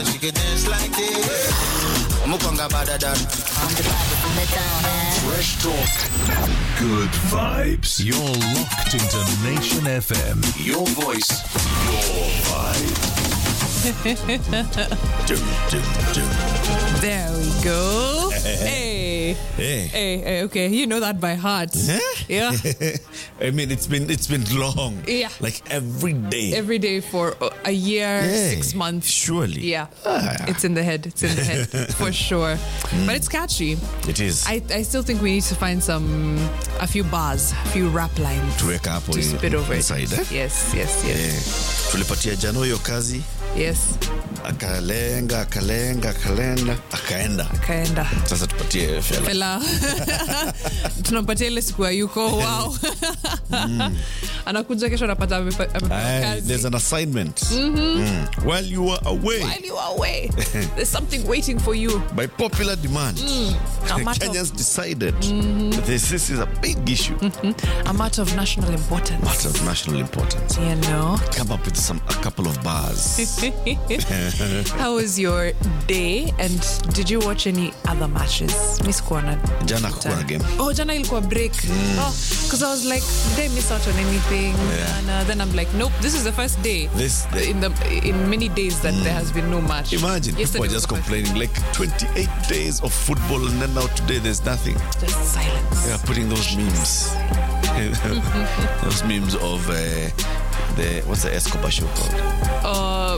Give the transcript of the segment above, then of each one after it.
said she could dance like this. Mukonga badadan. I'm the body from the town, man. Fresh talk. Good vibes. You're locked into Nation FM. Your voice, your vibe. There we go. Hey. Okay, you know that by heart. Yeah. I mean, it's been long. Yeah. Like every day. Every day for a year, 6 months. Surely. Yeah. It's in the head. It's in the head for sure. But it's catchy. It is. I still think we need to find a few bars, a few rap lines to wake up to spit over inside, it. Yes. Tulipatia Jano hiyo kazi. Yes. Akalenga, akaenda. Sasa tupatie fela. Tunampatia ile siku yuko. Wow. Anakuja kesho anapata kazi. There's an assignment. While you are away. There's something waiting for you. By popular demand. Kenyans decided that this is a big issue. A matter of national importance. You know. Come up with a couple of bars. How was your day and did you watch any other matches? Miss Corner. Jana kukuwa game. Jana ilikuwa break. Because I was like, did I miss out on anything? Yeah. And then I'm like, nope, this is the first day. In many days that there has been no match. Imagine people are just complaining like 28 days of football and then now today there's nothing. Just silence. They are putting those memes. Those memes of what's the Escobar show called?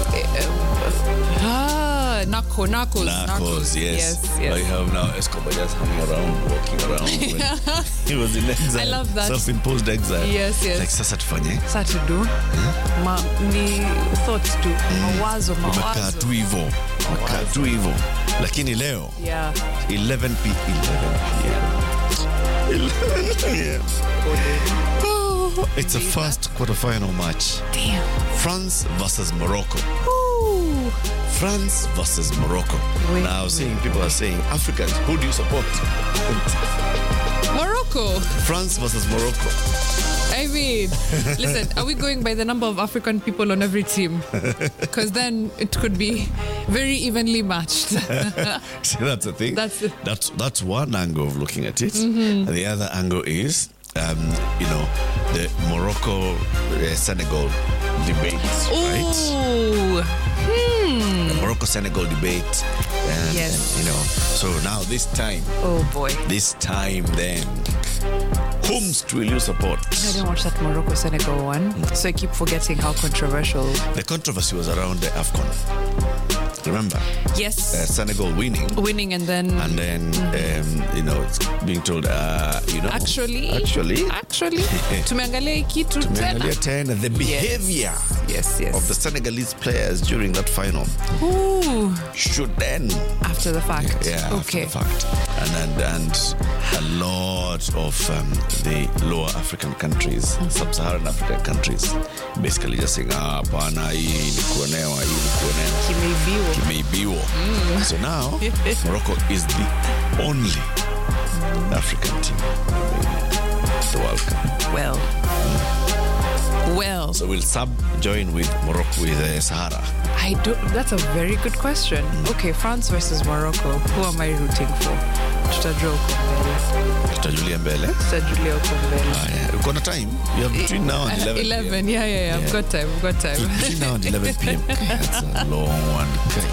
Narcos, yes. I have now Escobar just hanging around, walking around. He was in exile. I love that. Self-imposed exile. Yes. Like sasa tufanye. Sasa to do. Ni thoughts tu. Mawazo. Makaa tu hivyo. Lakini leo. Yeah. 11 p.m. It's a first quarterfinal match. Damn. France versus Morocco. Ooh. France versus Morocco. Now, people are saying, Africans, who do you support? Morocco. France versus Morocco. I mean, listen, are we going by the number of African people on every team? Because then it could be very evenly matched. See, that's the thing. That's one angle of looking at it. And the other angle is, the Morocco-Senegal debate, right? The Morocco-Senegal debate. And, so now this time. Oh, boy. This time then. Whom will you support? I didn't watch that Morocco-Senegal one, so I keep forgetting how controversial. The controversy was around the AFCON. Remember? Yes. Senegal winning and then it's being told actually tumeangalia kitu tena the behavior yes of the Senegalese players during that final should end after the fact. After the fact. And a lot of the lower African countries, sub-Saharan African countries, basically just saying hapana, hii ni kuonewa kimeibiwa. So now Morocco is the only African team in the World Cup. Well. So will join with Morocco with Sahara? That's a very good question. Okay, France versus Morocco. Who am I rooting for? Tutajulia mbele. Uko na time? You have between now and 11. 11, yeah. I've got time. Between now and 11 p.m. Okay, that's a long one. Okay.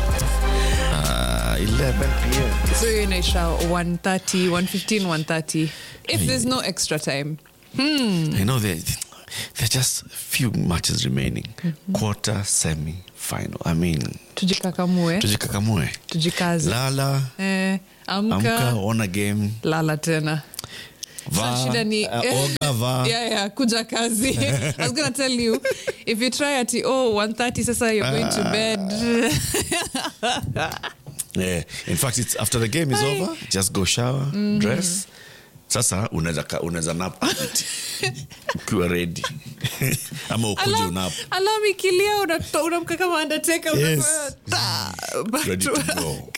11 p.m. So you're in a show 1:30, 1:15, 1:30. If there's no extra time. I know there's just a few matches remaining. Quarter, semi-final. I mean, tujikakamue. Tujikaze. Lala. Amka, on a game. Lala tena. Oga va. Yeah, kuja kazi. I was going to tell you, if you try at 1:30, sasa you're going to bed. Yeah. In fact, it's after the game is over, just go shower, dress. Sasa unaweza nap ukiwa ready. Ama ukuje unap. Alarm ikilia unamka kama Undertaker. Yes. Ready to go.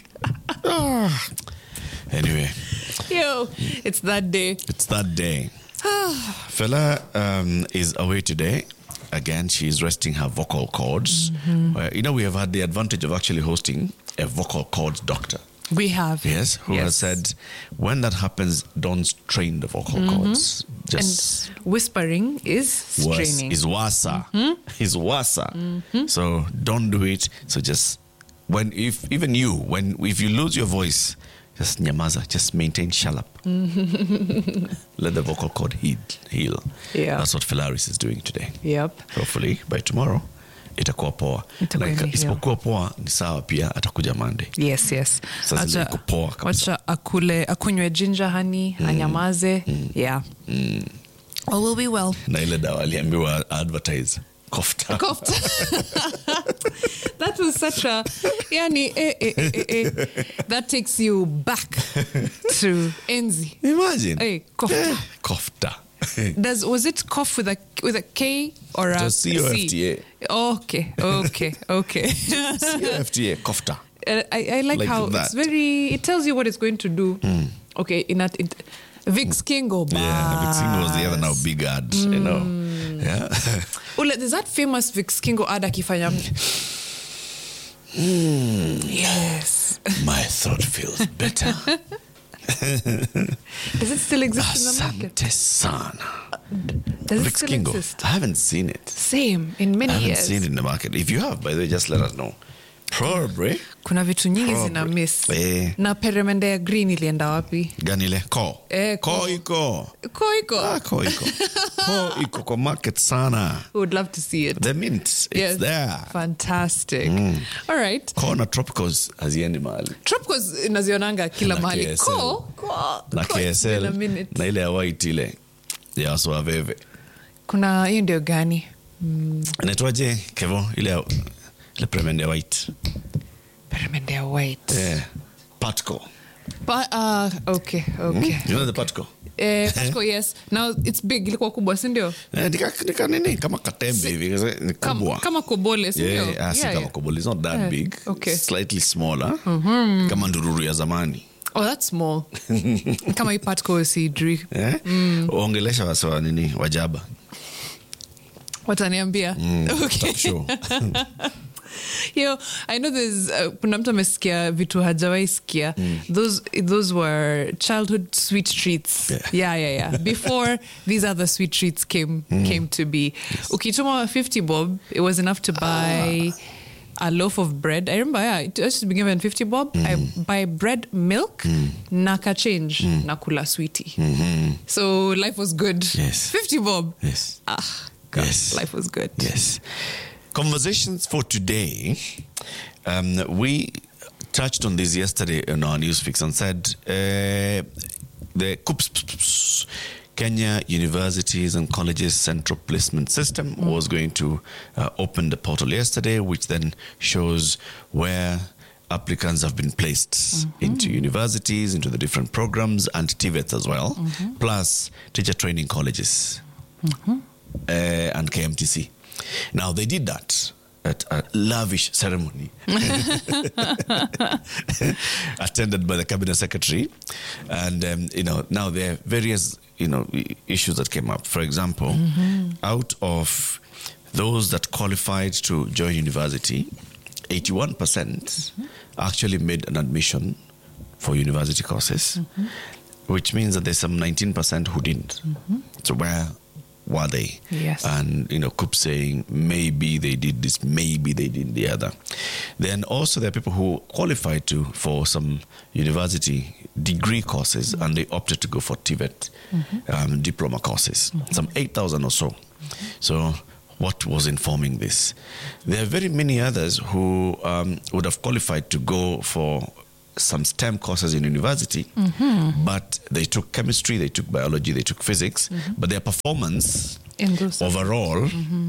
Anyway. Yo, it's that day. Fela is away today. again, she's resting her vocal cords. We have had the advantage of actually hosting a vocal cords doctor. We have. Yes, who has said when that happens, don't strain the vocal cords. Just and whispering is straining. Is wasa. Is wasa. So don't do it. So just if you lose your voice, just nyamaza, just maintain shalap. Let the vocal cord heal. Yeah. That's what Philaris is doing today. Yep. Hopefully by tomorrow itakuwa poa. Isipokuwa poa ni sawa pia atakuja Monday. Yes. Sasa iko poa kabisa. Wacha akunywe ginger honey, anyamaze. Yeah. All will be well. Na ile dawa aliambiwa advertise. Kofta. That was such a that takes you back to Enzi. Imagine. Kofta. Kofta. Was it cough with a K or a C? C-O-F-T-A. Okay. C-O-F-T-A, kofta. I like how that. it tells you what it's going to do. Okay, Vicks Kingo. Yeah, Vicks Kingo was the other now big ad, you know. Yeah. There's that famous Vicks Kingo ad akifanya. Yes. My throat feels better. Does it still exist in the market? Asante sana. Does it Vicks still Kingo. exist? I haven't seen it. Same, in many years. I haven't seen it in the market. If you have, by the way, just let us know. Probably. Kuna vitu nyingi zina miss. Na peremende ya green ilienda wapi? Gani ile? Ko iko. Ko iko kwa market sana. We would love to see it. The mint, it's there. Fantastic. All right. Ko na Tropicals haziendi mahali. Tropicals nazionanga kila mahali. Ko na KSL na ile ya white ile ya Swaveve. Kuna hiyo ndio gani? Inaitwaje Kevo ile peremende white. Peremende white. Yeah. Patco. Okay. You know the Patco? Patco, yes. Now it's big, ilikuwa kubwa, si ndio? Nika nini kama katembe hivi, ni kubwa. Kama kobole, si ndio? Si kama kobole, it's not that big. Okay. Slightly smaller. Kama ndururu ya zamani. Oh, that's small. Kama hii Patco sidri. Ongelesha wasawa nini wajaba. Wataniambia. Okay. Sure. I know there's kuna mtu amesikia vitu hajawahi sikia. Those were childhood sweet treats. Yeah. Before these other sweet treats came to be. Ukituma 50 bob, it was enough to buy a loaf of bread. I remember, I used to be given 50 bob. I buy bread, milk, naka change, nakula sweetie. So life was good. Yes. 50 bob. Yes. God, yes. Life was good. Yes. Conversations for today. We touched on this yesterday in our news fix and said the KUPS, Kenya Universities and Colleges Central Placement System was going to open the portal yesterday, which then shows where applicants have been placed into universities, into the different programs, and TVET as well, plus teacher training colleges and KMTC. Now, they did that at a lavish ceremony attended by the cabinet secretary. And, now there are various, issues that came up. For example, out of those that qualified to join university, 81% actually made an admission for university courses, which means that there's some 19% who didn't. So where were they? Yes. And, KUPS saying maybe they did this, maybe they did the other. Then also there are people who qualified for some university degree courses and they opted to go for TVET diploma courses, some 8,000 or so. So what was informing this? There are very many others who would have qualified to go for some STEM courses in university, but they took chemistry, they took biology, they took physics, but their performance in those overall,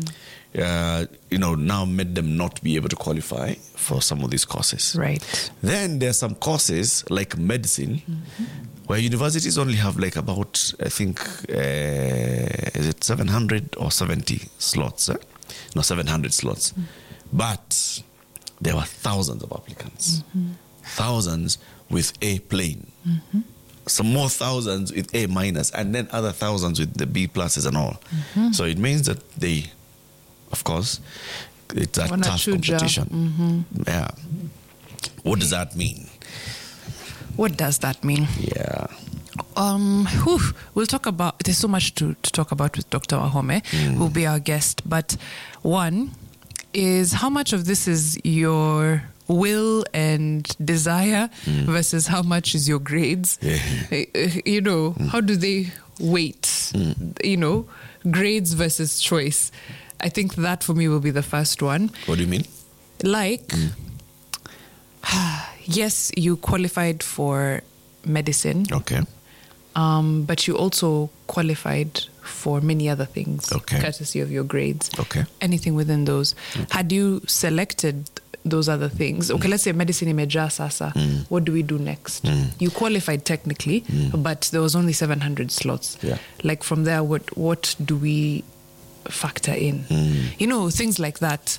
now made them not be able to qualify for some of these courses. Right. Then there are some courses like medicine, where universities only have like about, I think, is it 700 or 70 slots? No, 700 slots. But there were thousands of applicants. Thousands with A plain, some more thousands with A minus, and then other thousands with the B pluses and all. So it means that they of course, it's a Wanachuja. tough competition. Yeah. What does that mean? What does that mean? Yeah. We'll talk about, there's so much to talk about with Dr. Wahome, who will be our guest. But one is, how much of this is your will and desire versus how much is your grades? How do they weight? Grades versus choice. I think that for me will be the first one. What do you mean? Like, yes, you qualified for medicine. Okay. But you also qualified for many other things, courtesy of your grades. Okay. Anything within those. Had you selected those other things, okay, let's say medicine imejaa sasa, what do we do next? You qualified technically, but there was only 700 slots. Yeah. Like from there, what do we factor in? Things like that.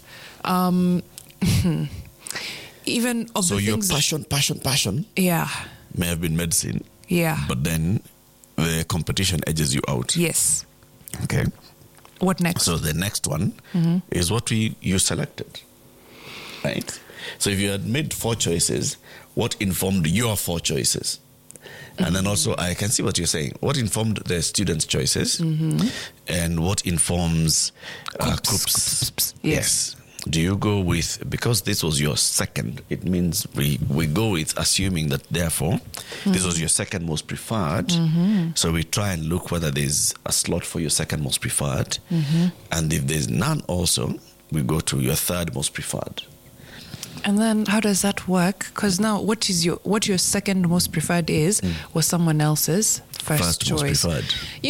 Even of so the your things, passion yeah, may have been medicine. Yeah. But then the competition edges you out. Yes. Okay. What next? So the next one is what you selected. Right? So if you had made 4 choices, what informed your 4 choices? And then also, I can see what you're saying. What informed the students' choices? And what informs COOPS? Yes. Do you go with, because this was your second, it means we go with assuming that therefore this was your second most preferred. So we try and look whether there's a slot for your second most preferred. And if there's none also, we go to your third most preferred. And then how does that work? Because now what your second most preferred is was someone else's first choice. Most preferred.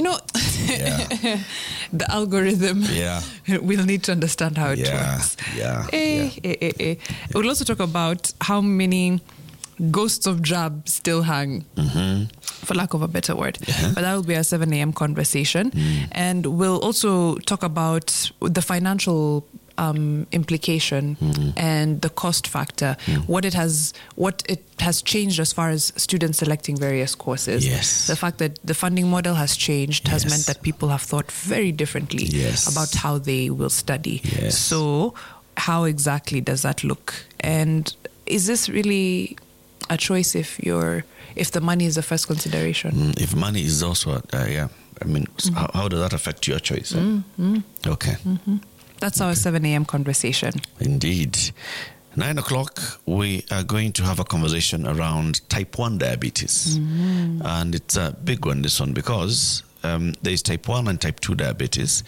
The algorithm. Yeah. We'll need to understand how it works. We'll also talk about how many ghosts of JAB still hang, for lack of a better word. But that will be a 7 a.m. conversation. And we'll also talk about the financial implication and the cost factor, what it has changed as far as students selecting various courses. Yes. The fact that the funding model has changed has meant that people have thought very differently about how they will study. Yes. So how exactly does that look? And is this really a choice if the money is the first consideration? If money is also, how does that affect your choice? Okay. That's our 7 a.m. conversation. Indeed. 9 o'clock, we are going to have a conversation around type 1 diabetes. And it's a big one, this one, because there is type 1 and type 2 diabetes.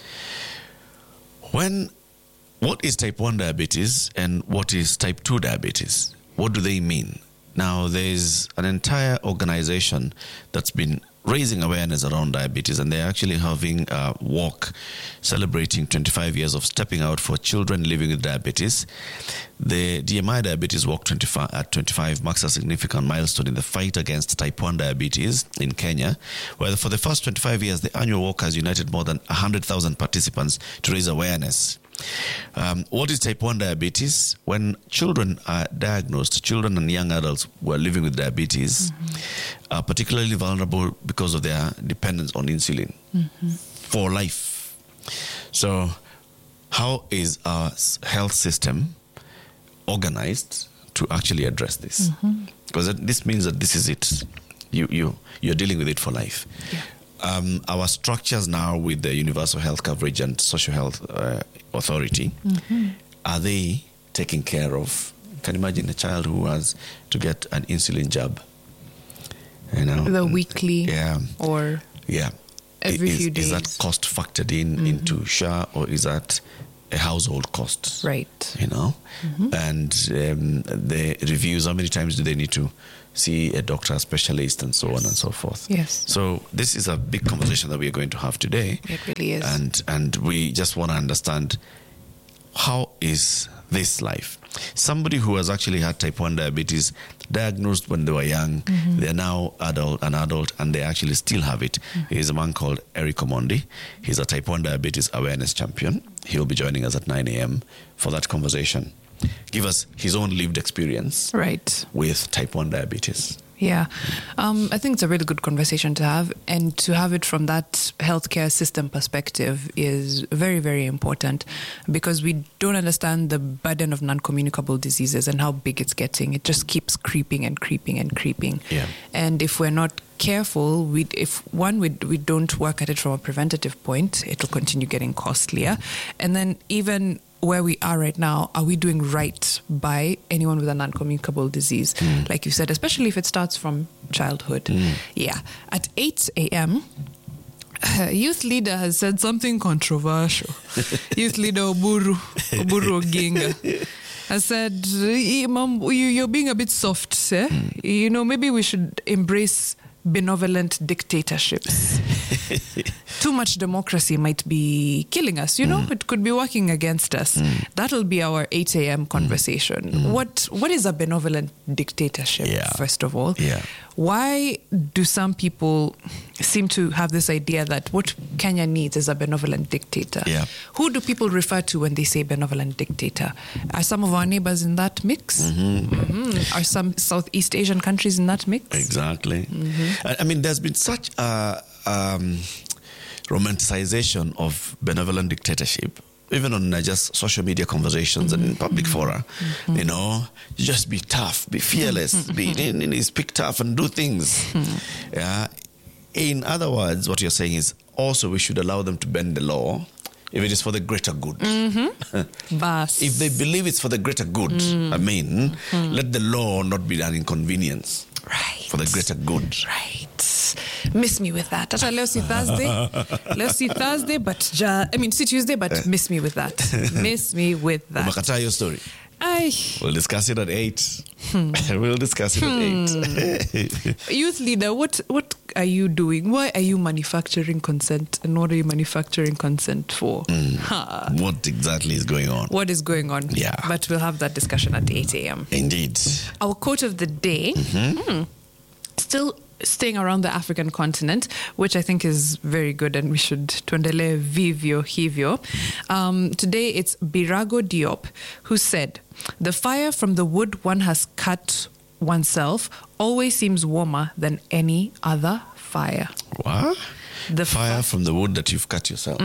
What is type 1 diabetes and what is type 2 diabetes? What do they mean? Now, there's an entire organization that's been raising awareness around diabetes, and they're actually having a walk celebrating 25 years of stepping out for children living with diabetes. The DMI Diabetes Walk 25 marks a significant milestone in the fight against type 1 diabetes in Kenya, where for the first 25 years, the annual walk has united more than 100,000 participants to raise awareness. What is type 1 diabetes? When children are diagnosed, children and young adults who are living with diabetes are particularly vulnerable because of their dependence on insulin for life. So how is our health system organized to actually address this? Because this means that this is it. You're dealing with it for life. Our structures now with the Universal Health Coverage and Social Health Authority, are they taking care of? Can you imagine a child who has to get an insulin jab? The weekly or every few days. Is that cost factored into SHA, or is that a household cost? Right. And the reviews, how many times do they need to see a doctor, a specialist, and so on and so forth? Yes. So this is a big conversation that we are going to have today. It really is. And we just want to understand, how is this life? Somebody who has actually had type 1 diabetes diagnosed when they were young, they're now an adult, and they actually still have it. He's a man called Eric Omondi. He's a type 1 diabetes awareness champion. He'll be joining us at 9 a.m. for that conversation. Give us his own lived experience with type 1 diabetes. Yeah. I think it's a really good conversation to have, and to have it from that healthcare system perspective is very, very important, because we don't understand the burden of non-communicable diseases and how big it's getting. It just keeps creeping and creeping and creeping. Yeah. And if we're not careful, we don't work at it from a preventative point, it'll continue getting costlier. And then even where we are right now, are we doing right by anyone with a non-communicable disease? Like you said, especially if it starts from childhood. Yeah. At 8 a.m., a youth leader has said something controversial. Youth leader Oburu Oginga has said, you're being a bit soft, eh? You know, maybe we should embrace benevolent dictatorships. Too much democracy might be killing us, you know? It could be working against us. That'll be our 8 a.m. conversation. What is a benevolent dictatorship, first of all? Yeah. Why do some people seem to have this idea that what Kenya needs is a benevolent dictator? Yeah. Who do people refer to when they say benevolent dictator? Are some of our neighbors in that mix? Are some Southeast Asian countries in that mix? Exactly. I mean, there's been such a romanticization of benevolent dictatorship, even on just social media conversations and in public fora. You know, you just be tough, be fearless, speak tough and do things. Yeah. In other words, what you're saying is also we should allow them to bend the law if it is for the greater good. If they believe it's for the greater good, I mean, let the law not be an inconvenience. Right. For the greater good. Right. Miss me with that. Let's see Thursday. Let's see Thursday, but see Tuesday, but miss me with that. Miss me with that. Umakata your story. Aye. We'll discuss it at 8. We'll discuss it at 8. Youth leader, what are you doing? Why are you manufacturing consent? And what are you manufacturing consent for? What exactly is going on? What is going on? Yeah. But we'll have that discussion at 8 a.m. Indeed. Our quote of the day, still staying around the African continent, which I think is very good, and we should tuendele vivyo hivyo. Today it's Birago Diop, who said, "The fire from the wood one has cut oneself always seems warmer than any other fire." What? The fire from the wood that you've cut yourself?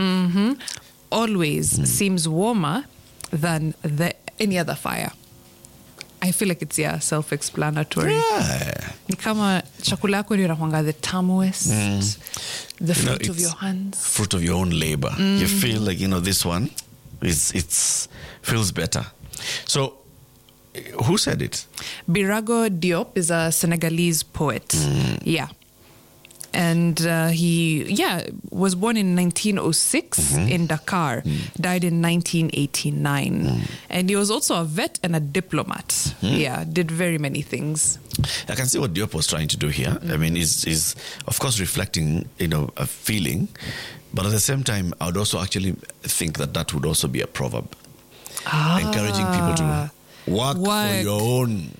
Always seems warmer than any other fire. I feel like it's self-explanatory. Yeah. Ni kama chakula yako ndio inakuanga the tamuest, the fruit of your hands. Fruit of your own labor. You feel like, this one, it's feels better. So, who said it? Birago Diop is a Senegalese poet. Yeah. And he was born in 1906 in Dakar, died in 1989. And he was also a vet and a diplomat. Yeah, did very many things. I can see what Diop was trying to do here. I mean, is of course reflecting, a feeling, but at the same time, I would also actually think that would also be a proverb. Encouraging people to work for your own.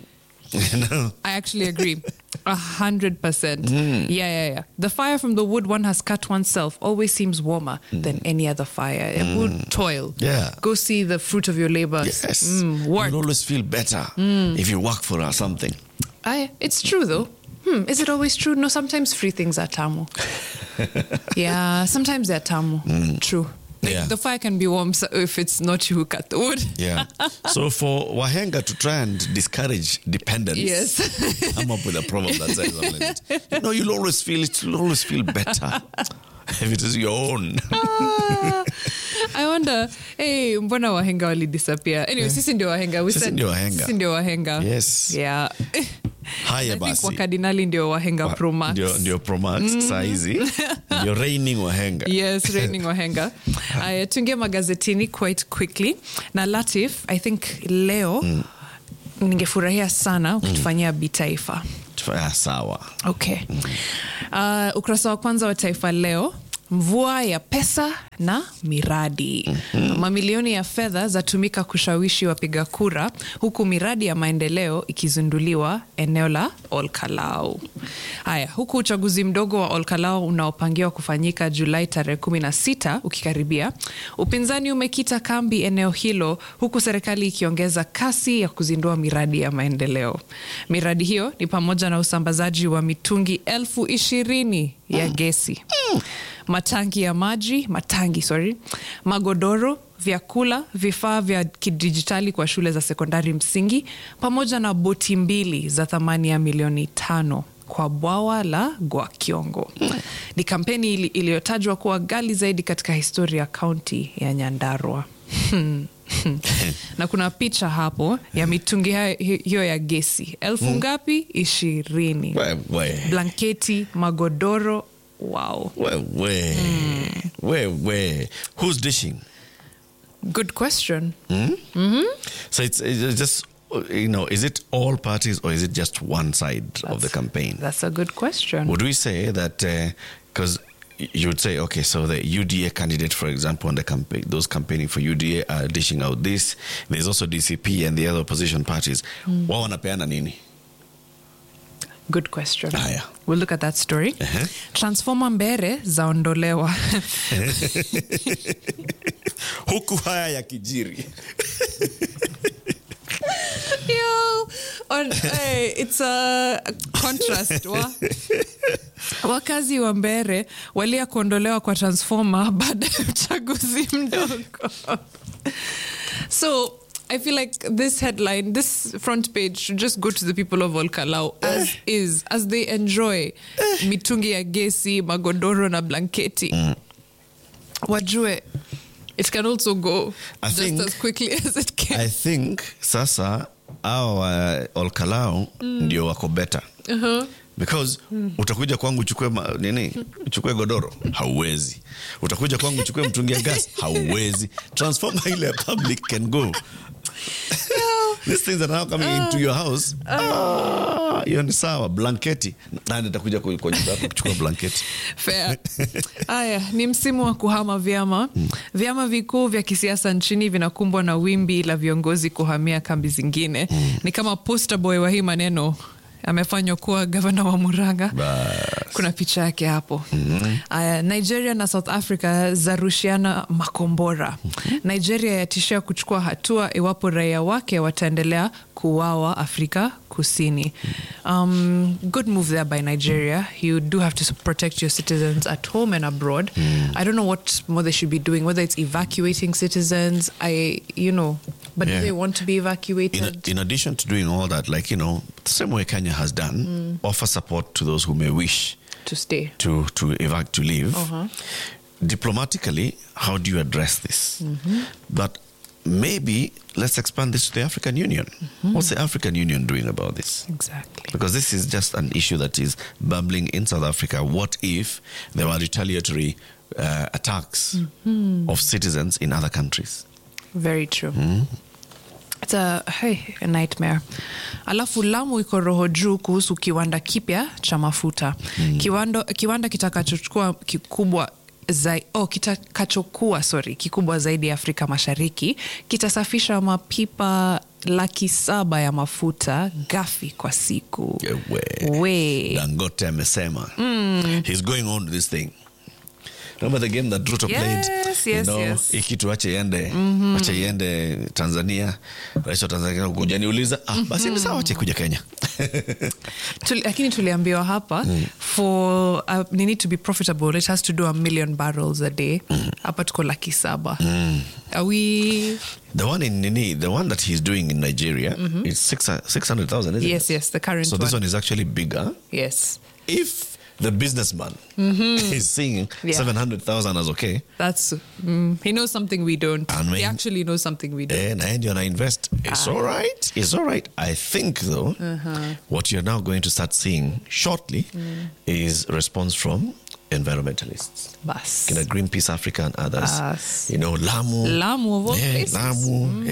I actually agree 100%. Yeah. The fire from the wood one has cut oneself always seems warmer than any other fire. Wood toil. Yeah. Go see the fruit of your labor. Yes. Work. You'll always feel better if you work for something. It's true though. Is it always true? No, sometimes free things are tamu. Yeah, sometimes they're tamu. True. The fire can be warm if it's not you who cut the wood. Yeah. So for Wahenga to try and discourage dependence, yes, come up with a proverb that says something like that. You'll always feel better if it is your own. I wonder, mbona Wahenga wali disappear? Anyway, sisi ndio Wahenga. Sisi ndio Wahenga. Yes. Yeah. Haya basi. I think wakadinali ndio Wahenga Pro Max. Ndio Pro Max saa hizi. Ndio reigning Wahenga. Yes, reigning Wahenga. Tuingie magazetini quite quickly. Na Latif, I think leo ningefurahia sana ukitufanyia bitaifa. Sawa. Okay. Ukurasa wa kwanza wa Taifa Leo mvua ya pesa na miradi. Mamilioni ya fedha zatumika kushawishi wapiga kura, huku miradi ya maendeleo ikizinduliwa eneo la Olkalau. Haya, huku uchaguzi mdogo wa Olkalau unaopangiwa kufanyika Julai tarehe 16 ukikaribia, upinzani umekita kambi eneo hilo, huku serikali ikiongeza kasi ya kuzindua miradi ya maendeleo. Miradi hiyo ni pamoja na usambazaji wa mitungi 20,000 ya gesi, matangi ya maji, magodoro, vyakula, vifaa vya kidijitali kwa shule za sekondari msingi, pamoja na boti 2 za thamani ya milioni 5 kwa bwawa la Gwakyongo. Ni kampeni iliyotajwa kuwa ghali zaidi katika historia ya kaunti ya Nyandarua. Na kuna picha hapo ya mitungi hiyo ya gesi. 1000 ngapi? 20. Blanketi, magodoro. Wow. Who's dishing? Good question. So it's just, is it all parties or is it just one side of the campaign? That's a good question. Would we say that, because you would say, okay, so the UDA candidate, for example, on the campaign, those campaigning for UDA are dishing out this. There's also DCP and the other opposition parties. Wao wanapeana nini? Good question. Yeah. We'll look at that story. Transformer mbere zaondolewa. Huku haya ya kijiri. It's a contrast. Wakazi wa Mbere walia kuondolewa kwa transformer baada ya uchaguzi mdogo. So I feel like this headline, this front page should just go to the people of Olkalau as they enjoy mitungi ya gesi, magodoro na blanketi. Wajue, it can also go as quickly as it can. I think sasa our Olkalau ndio wako better. Because utakuja kwangu uchukue godoro, hauwezi. Utakuja kwangu uchukue mtungi ya gas, hauwezi. Transformer ile public can go. These things are now coming into your house. Hiyo ni sawa. Blanketi, nani atakuja kwa nyumba yako kuchukua blanketi? Fair. Aya, ni msimu wa kuhama vyama. Vyama vikuu vya kisiasa nchini vinakumbwa na wimbi la viongozi kuhamia kambi zingine. Ni kama poster boy wa hii maneno amefanywa kuwa gavana wa Murang'a. Kuna picha yake hapo. Nigeria na South Africa zarushiana makombora. Nigeria yatishia kuchukua hatua iwapo raia wake wataendelea kuuawa Afrika Kusini. Good move there by Nigeria. You do have to protect your citizens at home and abroad. I don't know what more they should be doing, whether it's evacuating citizens, but do they want to be evacuated? In addition to doing all that, the same way Kenya has done, offer support to those who may wish to stay, to leave. Diplomatically, how do you address this? But maybe let's expand this to the African Union. What's the African Union doing about this? Exactly. Because this is just an issue that is bubbling in South Africa. What if there were retaliatory attacks of citizens in other countries? Very true. It's a nightmare. Alafu Lamu iko roho juu kuhusu kiwanda kipya cha mafuta. Kiwanda kitakachokuwa kikubwa zaidi ya Afrika Mashariki kitasafisha mapipa 700,000 ya mafuta ghafi kwa siku. Dangote amesema. He's going on with this thing. Remember the game that Ruto played? Yes. Ikitu ache iende Tanzania. Rais wa Tanzania kuja niuliza, basi ni sawa ache kuja Kenya. Lakini tuliambiwa hapa for need to be profitable, it has to do 1 million barrels a day. Hapa tuko 700,000. Are we the one that he's doing in Nigeria is 600,000, isn't it? Yes, the current one. So this one is actually bigger. Yes. If the businessman is seeing 700,000 as okay. That's he knows something we don't. He actually knows something we don't. And you're gonna invest. It's all right. It's all right. I think though, what you're now going to start seeing shortly is response from environmentalists. Bas. Greenpeace Africa and others. Bas. Lamu of all places. Lamu.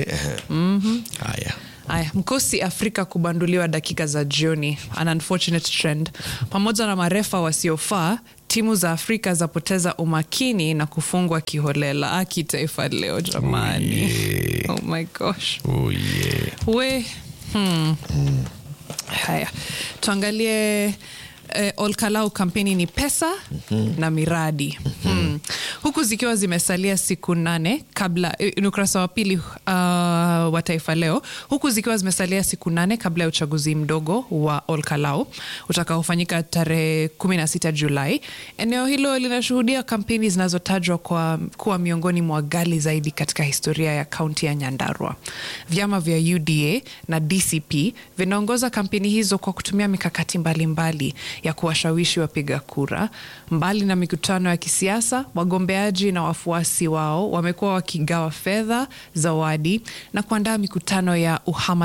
Mkosi Afrika kubanduliwa dakika za jioni. An unfortunate trend. Pamoja na marefa wasiofaa, timu za Afrika zapoteza umakini na kufungwa kiholela. Kitaifa leo jamani. Oh my gosh. Oh yeah. Haya. Tuangalie Olkalau kampeni ni pesa na miradi. Huku zikiwa zimesalia siku 8 kabla ukurasa wa pili wa Taifa Leo, huku zikiwa zimesalia siku 8 kabla ya uchaguzi mdogo wa Olkalau utakaofanyika tarehe 16 Julai. Eneo hilo linashuhudia kampeni zinazotajwa kuwa miongoni mwa ghali zaidi katika historia ya kaunti ya Nyandarua. Vyama vya UDA na DCP vinaongoza kampeni hizo kwa kutumia mikakati mbalimbali ya kuwashawishi wapiga kura. Mbali na mikutano ya kisiasa, wagombeaji na wafuasi wao wamekuwa wakigawa fedha, zawadi na kuandaa mikutano ya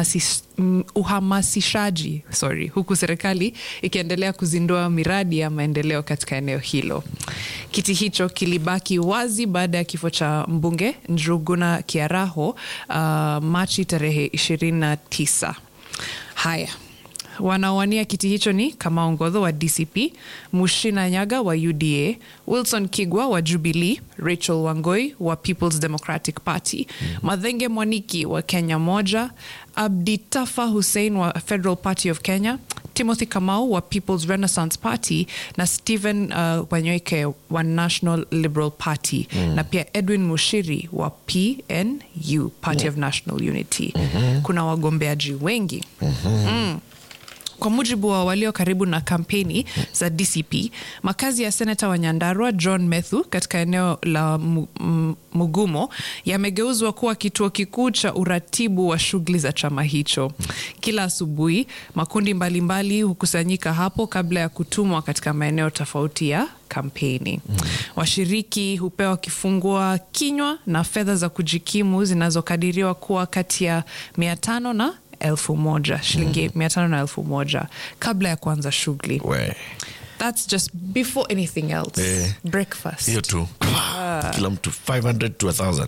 uhamasishaji, huku serikali ikiendelea kuzindua miradi ya maendeleo katika eneo hilo. Kiti hicho kilibaki wazi baada ya kifo cha mbunge Njuguna Kiaraho Machi tarehe 29. Haya. Wanaowania kiti hicho ni Kamau Ngodho wa DCP, Mushina Nyaga wa UDA, Wilson Kigwa wa Jubilee, Rachel Wangoi wa People's Democratic Party, Mathenge Mwaniki wa Kenya Moja, Abdi Tafa Hussein wa Federal Party of Kenya, Timothy Kamau wa People's Renaissance Party na Stephen Wanyoike wa National Liberal Party na pia Edwin Mushiri wa PNU, Party of National Unity. Kuna wagombeaji wengi. Kwa mujibu wa walio karibu na kampeni za DCP, makazi ya seneta wa Nyandarua John Methu katika eneo la Mugumo yamegeuzwa kuwa kituo kikuu cha uratibu wa shughuli za chama hicho. Kila asubuhi, makundi mbalimbali hukusanyika hapo kabla ya kutumwa katika maeneo tofauti ya kampeni. Washiriki hupewa kifungua kinywa na fedha za kujikimu zinazokadiriwa kuwa kati ya 500 na 1,000, shilingi 500 na 1,000 kabla ya kuanza shughuli. That's just before anything else. Breakfast. Hiyo tu. Kila mtu 500 to 1,000.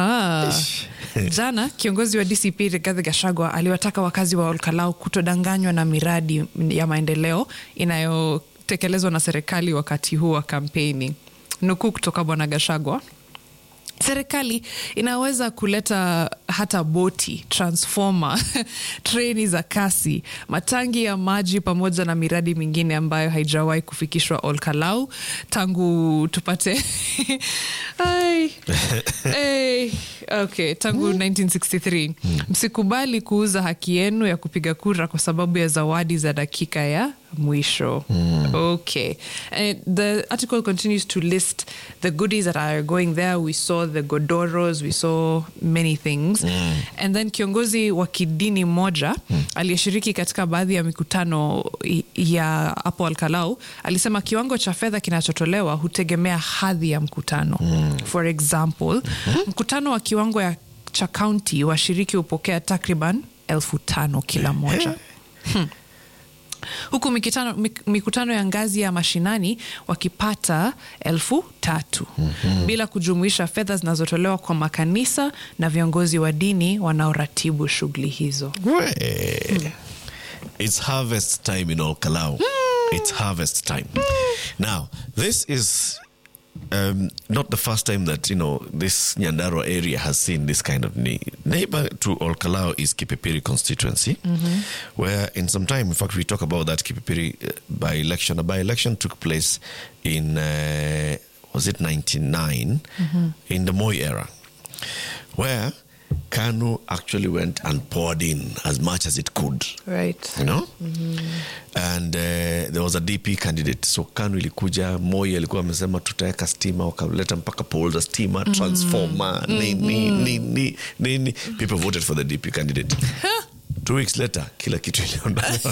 Jana kiongozi wa DCP Rigathi Gachagua aliwataka wakazi wa Olkalau kutodanganywa na miradi ya maendeleo inayotekelezwa na serikali wakati huu wa kampeni. Nukuu kutoka Bwana Gachagua: serikali inaweza kuleta hata boti, transformer, treni za kasi, matangi ya maji pamoja na miradi mingine ambayo haijawahi kufikishwa Olkalau tangu tupate tangu 1963. Msikubali kuuza haki yenu ya kupiga kura kwa sababu ya zawadi za dakika ya mwisho. The article continues to list the goodies that are going there. We saw the godoros, we saw many things. And then kiongozi wa kidini moja aliyeshiriki katika baadhi ya mikutano ya hapo Olkalau alisema kiwango cha fedha kinachotolewa hutegemea hadhi ya mkutano. For example, mkutano wa kiwango cha county washiriki hupokea takriban 5,000 kila moja. Huku mikutano ya ngazi ya mashinani wakipata 3,000 bila kujumuisha fedha zinazotolewa kwa makanisa na viongozi wa dini wanaoratibu shughuli hizo. It's harvest time in Olkalau. It's harvest time. Now, this is not the first time that, this Nyandarua area has seen this kind of need. Neighbor to Olkalau is Kipipiri constituency, where in some time, in fact, we talk about that Kipipiri by-election. A by-election took place in, was it 99, in the Moi era, where KANU actually went and poured in as much as it could. Right. And there was a DP candidate. So KANU ilikuja, Moi alikuwa amesema tutaweka stima, wakaleta mpaka poles za stima, transformer, nini. People voted for the DP candidate. 2 weeks later, kila kitu iliondolewa.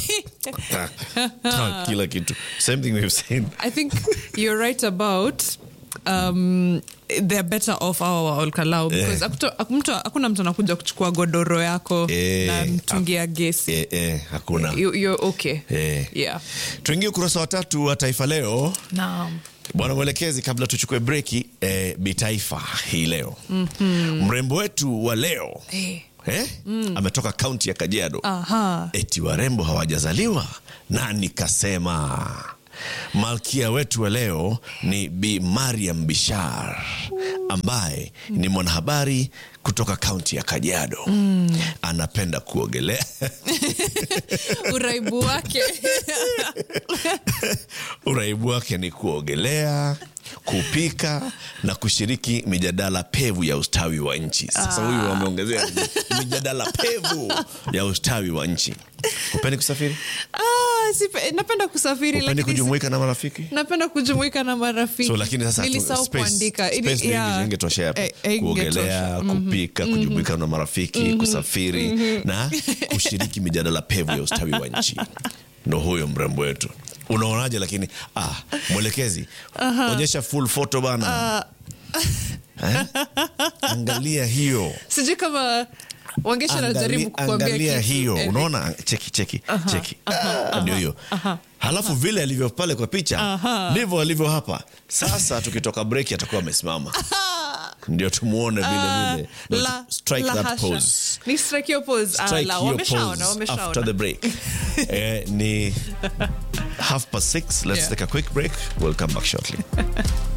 Kila kitu. Same thing we've seen. I think you're right about they're better off our Olkalau because hakuna mtu anakuja kuchukua godoro yako na mtungi ya gesi. Hakuna. You're okay. Yeah. Tuingie ukurasa wa 3 wa Taifa Leo. Naam. Bwana mwelekezi, kabla tuchukue breki, Bitaifa hii leo. Mrembo wetu wa leo ametoka kaunti ya Kajiado. Eti warembo hawajazaliwa, na nikasema Malkia wetu wa leo ni Bi Mariam Bishar, ambaye ni mwanahabari kutoka kaunti ya Kajiado. Anapenda kuogelea. Uraibu wake ni kuogelea, kupika na kushiriki mijadala pevu ya ustawi wa nchi. Sasa huyu wameongezea mijadala pevu ya ustawi wa nchi. Upendi kusafiri? Napenda kusafiri, lakini kujumuika na marafiki? Napenda kujumuika na marafiki. So lakini sasa nilisahau kuandika. Space ingetoshea hapa. Kuogelea, kupika, kujumuika na marafiki, kusafiri na kushiriki mijadala pevu ya ustawi wa nchi. Ndo huyo mrembo wetu. Unaonaje? Lakini mwelekezi, onyesha full photo bana. Angalia hiyo. Sijui kama wangesha najaribu kukuambia kitu. Angalia hiyo. Unaona? Cheki. Ndio hiyo. Halafu vile alivyo pale kwa picha, ndivyo alivyo hapa. Sasa tukitoka break atakuwa amesimama. Ndio tumuone vile. Strike that pose. Ni strike your pose. Wameshaona. After the break. Ni 6:30. Let's take a quick break. We'll come back shortly.